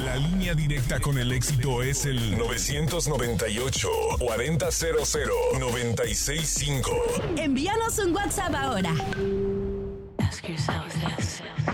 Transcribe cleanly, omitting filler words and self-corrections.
La línea directa con el éxito es el 998-4000-965. Envíanos un WhatsApp ahora. Ask yourself this.